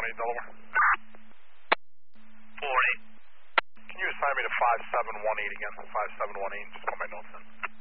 Delaware. 4-8. Can you assign me to 5718 again? 5718, just put my notes in.